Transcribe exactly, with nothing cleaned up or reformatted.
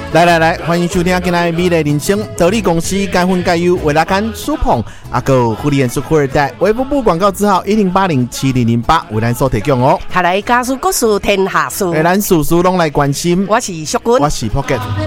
来来来，欢迎收听今天的美丽人生，得力公司该分该优为大家舒捧，阿个福利演出富二代，微博部广告字号一零八零七零零八为咱所提供哦。 下来家事故事天下事， 诶，咱事事拢来关心。 我是淑君， 我是 Pocket。